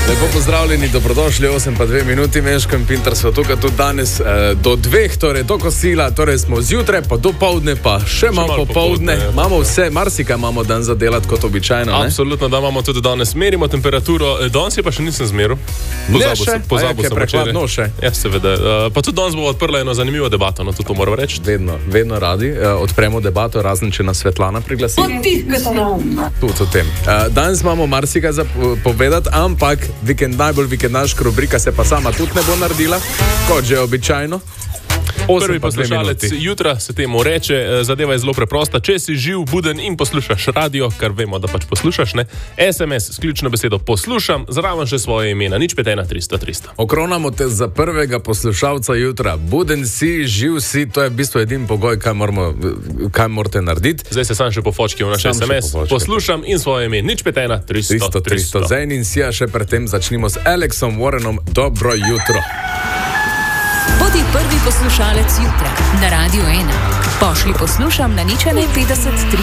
Lepo pozdravljeni, dobrodošli, 8:02 minuti, Meško in Pintar so tukaj tudi danes do 2, torej do kosila, torej smo zjutraj, pa do povdne, pa še malo popovdne. Imamo vse, marsika imamo dan za delati kot običajno. Absolutno, da imamo tudi danes, merimo temperaturo, danes je pa še nisem zmeril. Pozabil sem prekladno še. Ja, seveda. Pa tudi danes bomo odprli eno zanimivo debato, no tudi to moram reči. Vedno radi odpremo debato, razen če nas Svetlana priglasi. Tudi o tem. Danes imamo marsika za povedati, ampak najbolj vikendaška rubrika se pa sama tudi ne bo naredila, kot že običajno. Prvi poslušalec jutra se temu reče, zadeva je zelo preprosta. Če si živ, buden in poslušaš radio, kar vemo, da pač poslušaš, ne? SMS s ključno besedo poslušam, zraven še svoje ime na 051 300 300. Okronamo te za prvega poslušalca jutra. Buden si, živ si, to je v bistvu edini pogoj, kaj morate narediti. Zdaj se sam še pofočki v naš SMS. Poslušam in svoje ime 051 300 300. Zdaj in si, a še predtem začnimo s Alexom Warrenom. Dobro jutro. Bodi prvi poslušalec jutra na Radio 1. Pošli poslušam na 051 300